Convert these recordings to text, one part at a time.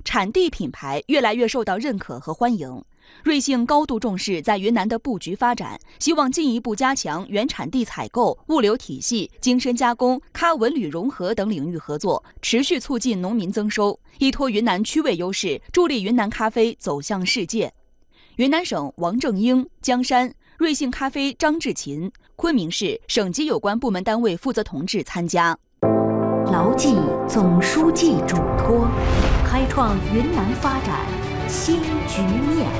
产地品牌越来越受到认可和欢迎。瑞幸高度重视在云南的布局发展，希望进一步加强原产地采购、物流体系、精深加工、咖文旅融合等领域合作，持续促进农民增收，依托云南区位优势，助力云南咖啡走向世界。云南省王正英、江山、瑞幸咖啡张志勤、昆明市省级有关部门单位负责同志参加。 牢记总书记嘱托，开创云南发展新局面。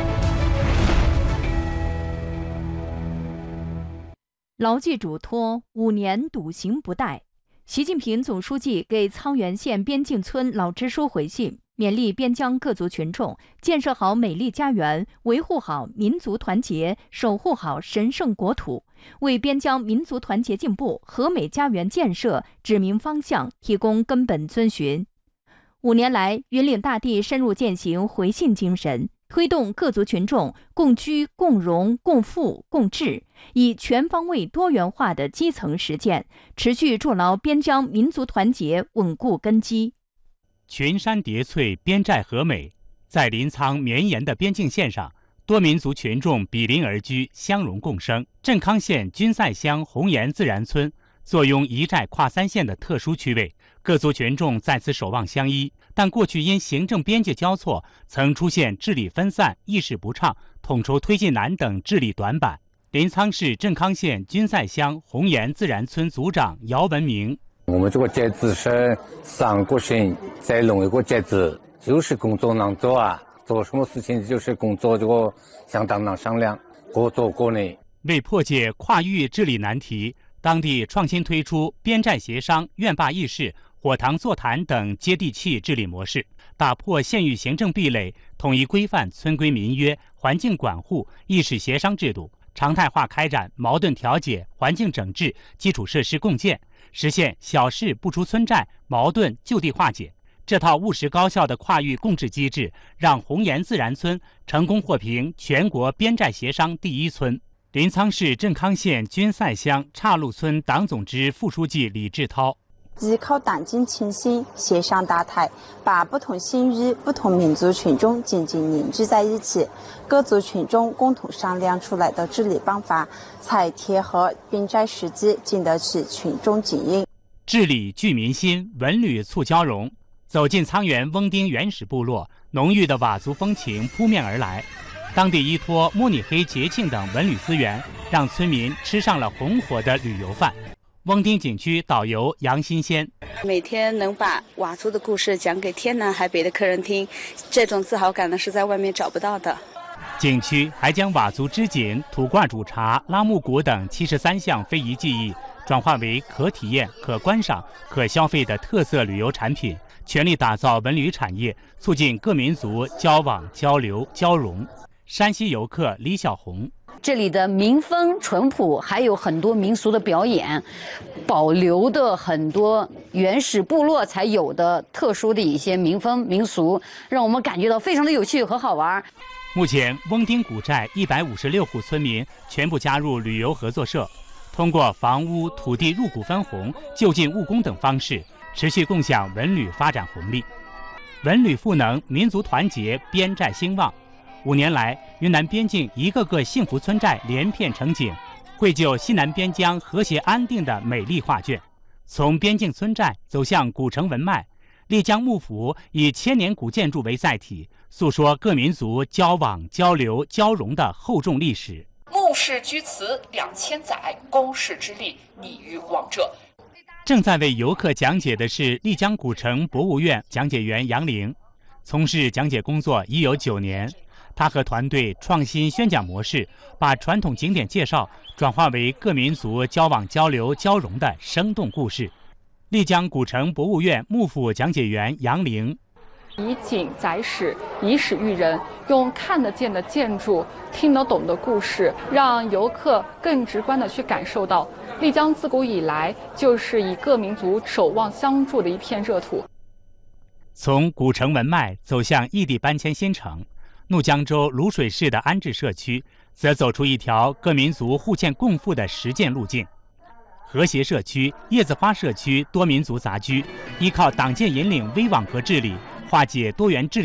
牢记嘱托，5年笃行不怠。习近平总书记给沧源县边境村老支书回信，勉励边疆各族群众建设好美丽家园，维护好民族团结，守护好神圣国土，为边疆民族团结进步、和美家园建设指明方向，提供根本遵循。5年来，云岭大地深入践行回信精神，推动各族群众共居、共荣、共富、共治，以全方位多元化的基层实践，持续筑牢边疆民族团结稳固根基。 群山叠翠，边寨和美，在临沧绵延的边境线上，多民族群众比邻而居，相容共生。镇康县君赛乡红岩自然村坐拥一寨跨3县的特殊区位，各族群众在此守望相依。但过去因行政边界交错，曾出现治理分散、意识不畅、统筹推进难等治理短板。临沧市镇康县君赛乡红岩自然村组长姚文明： 我们这个节子是3个省再弄一个节子，就是工作难做啊，做什么事情就是工作这个相当难商量，各做各的。 为破解跨域治理难题，当地创新推出边寨协商、院坝议事、火塘座谈等接地气治理模式，打破县域行政壁垒，统一规范村规民约、环境管护、议事协商制度，常态化开展矛盾调解、环境整治、基础设施共建，实现小事不出村寨，矛盾就地化解。这套务实高效的跨域共治机制，让红岩自然村成功获评全国边寨协商第1村。临沧市镇康县君赛乡岔路村党总支副书记李志涛： 依靠党境清晰、协商搭台，把不同县域、不同民族群众紧紧凝聚在一起，各族群众共同商量出来的治理办法，才贴合边寨实际，经得起群众检验。 治理聚民心，文旅促交融。走进沧源翁丁原始部落，浓郁的佤族风情扑面而来。当地依托摸尼黑节庆等文旅资源，让村民吃上了红火的旅游饭。翁丁景区导游杨新鲜： 每天能把佤族的故事讲给天南海北的客人听，这种自豪感呢是在外面找不到的。 景区还将佤族织锦、土罐煮茶、拉木鼓等73项非遗技艺转化为可体验、可观赏、可消费的特色旅游产品，全力打造文旅产业，促进各民族交往、交流、交融。山西游客李小红： 这里的民风淳朴，还有很多民俗的表演，保留的很多原始部落才有的特殊的一些民风民俗，让我们感觉到非常的有趣和好玩。 目前，翁丁古寨156户村民全部加入旅游合作社，通过房屋、土地入股分红、就近务工等方式，持续共享文旅发展红利。文旅赋能，民族团结，边寨兴旺。5年来，云南边境一个个幸福村寨连片成景，绘就西南边疆和谐安定的美丽画卷。从边境村寨走向古城文脉，丽江幕府以千年古建筑为载体，诉说各民族交往、交流、交融的厚重历史。 目视居此2000载，公室之力拟于往者。 正在为游客讲解的是丽江古城博物院讲解员杨玲，从事讲解工作已有9年。他和团队创新宣讲模式，把传统景点介绍转化为各民族交往、交流、交融的生动故事。丽江古城博物院幕府讲解员杨玲： 以景载史，以史育人，用看得见的建筑、听得懂的故事，让游客更直观地去感受到丽江自古以来就是以各民族守望相助的一片热土。 从古城文脉走向异地搬迁新城，怒江州卤水市的安置社区则走出一条各民族互鉴共富的实践路径。和谐社区、叶子花社区多民族杂居，依靠党建引领微网格治理，化解多元治理